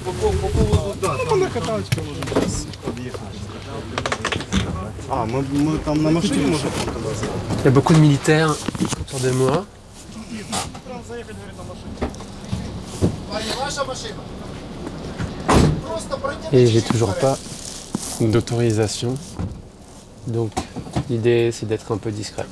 На каталочке можем подъехать. А, мы там на машине можем покататься? Il y a beaucoup de militaires autour de moi. Et j'ai toujours pas d'autorisation. Donc l'idée c'est d'être un peu discret.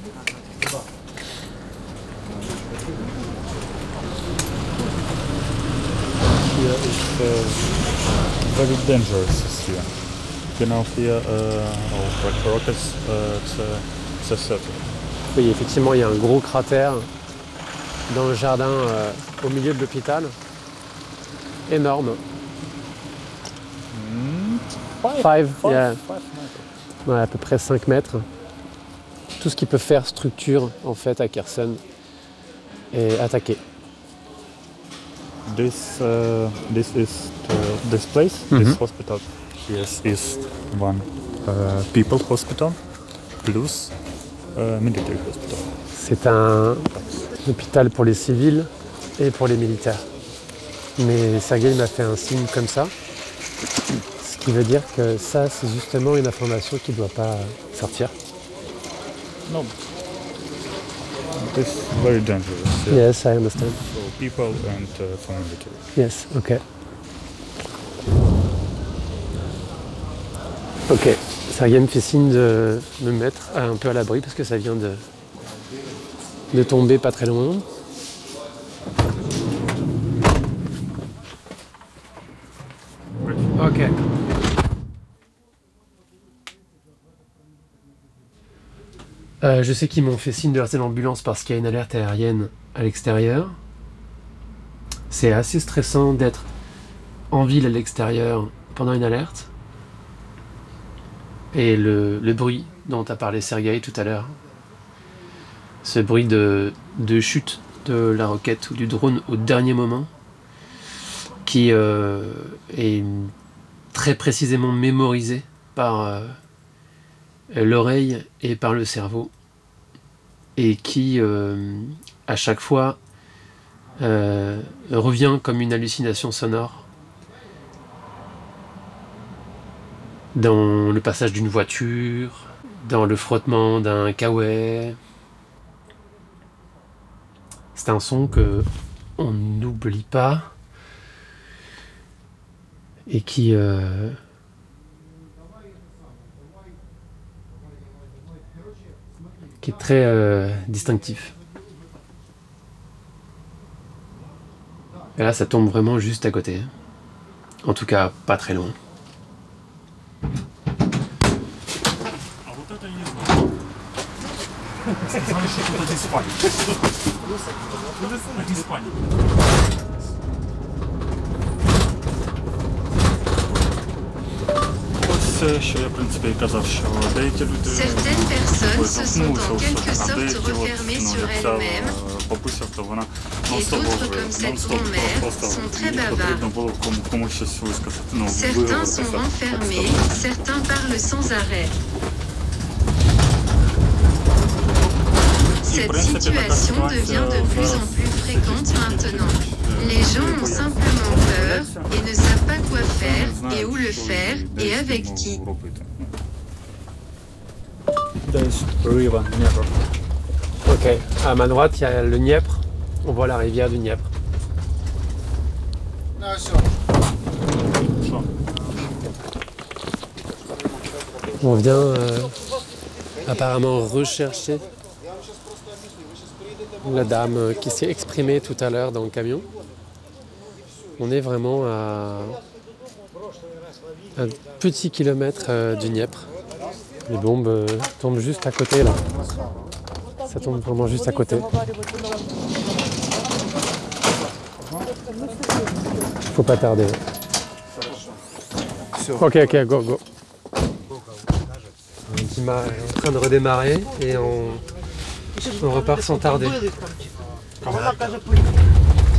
Here is very dangerous here. Genau here rockets the circle. Oui, effectivement, il y a un gros cratère dans le jardin au milieu de l'hôpital. Énorme. 5, yeah. Ouais, à peu près 5 mètres. Tout ce qui peut faire structure en fait à Kherson est attaqué. This place, this hospital, yes, is one people hospital plus military hospital. C'est un hôpital pour les civils et pour les militaires. Mais Sergueï m'a fait un signe comme ça, ce qui veut dire que ça, c'est justement une information qui ne doit pas sortir. No, this is very dangerous. Yes, I understand. For people and for military. Yes, ok. Ok, Sergueï me fait signe de me mettre un peu à l'abri parce que ça vient de tomber pas très loin. Ok. Je sais qu'ils m'ont fait signe de rester dans l'ambulance parce qu'il y a une alerte aérienne à l'extérieur. C'est assez stressant d'être en ville à l'extérieur pendant une alerte. Et le bruit dont a parlé Sergueï tout à l'heure, ce bruit de chute de la roquette ou du drone au dernier moment, qui est très précisément mémorisé par l'oreille et par le cerveau, et qui à chaque fois revient comme une hallucination sonore dans le passage d'une voiture, dans le frottement d'un kawaii. C'est un son que on n'oublie pas et qui est très distinctif. Et là, ça tombe vraiment juste à côté. En tout cas, pas très loin. Certaines personnes se sont en quelque sorte refermées sur elles-mêmes, et d'autres, comme cette grand-mère, sont très bavards. Certains sont renfermés, certains parlent sans arrêt. Cette situation devient de plus en plus fréquente maintenant. Les gens ont simplement peur et ne savent pas quoi faire et où le faire et avec qui. Ok, à ma droite, il y a le Dniepr. On voit la rivière du Dniepr. On vient apparemment rechercher la dame qui s'est exprimée tout à l'heure dans le camion. On est vraiment à un petit kilomètre du Dniepr. Les bombes tombent juste à côté là. Ça tombe vraiment juste à côté. Faut pas tarder. Ok, go, go. Dima est en train de redémarrer et on repart sans tarder.